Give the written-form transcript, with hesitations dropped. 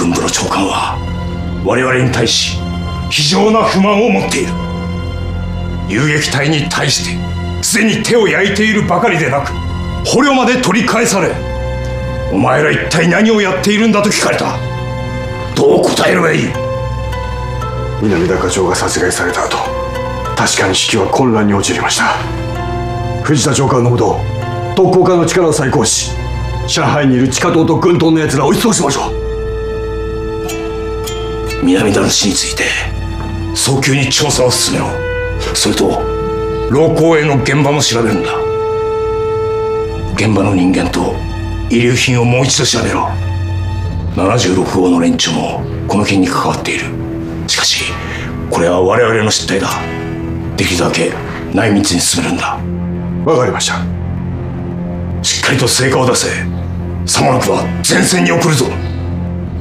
軍部の長官は我々に対し非常な不満を持っている。遊撃隊に対してすでに手を焼いているばかりでなく、捕虜まで取り返され、お前ら一体何をやっているんだと聞かれた。どう答えればいい？ 南田課長が殺害された後、確かに指揮は混乱に陥りました。藤田長官のもと、特攻課の力を再興し、上海にいる地下党と軍党の奴らを一掃しましょう。 南田の死について早急に調査を進めろ。それと老公への現場も調べるんだ。現場の人間と遺留品をもう一度調べろ。76号の連中もこの件に関わっている。しかしこれは我々の失態だ。できるだけ内密に進めるんだ。 わかりました。 しっかりと成果を出せ。さもなくば前線に送るぞ。